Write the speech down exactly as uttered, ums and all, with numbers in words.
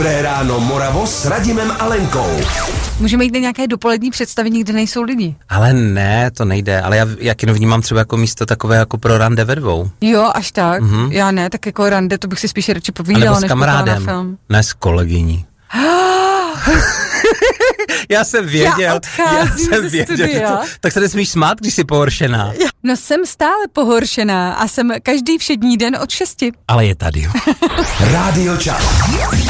Dobré ráno Moravo s Radimem a Lenkou. Můžeme jít na nějaké dopolední představení, kde nejsou lidi. Ale ne, to nejde, ale já, já kino vnímám třeba jako místo takové jako pro rande ve dvou. Jo, až tak. Mhm. Já ne, tak jako rande, to bych si spíš radši A povídala, nebo s než koukala kamarádem, na film. ne s kolegyní. Já jsem věděl, Já já odcházím jsem ze věděl, že studia. to, tak se nesmíš smát, když jsi pohoršená. No jsem stále pohoršená a jsem každý všední den od šesti. Ale je tady. Rádio Čas.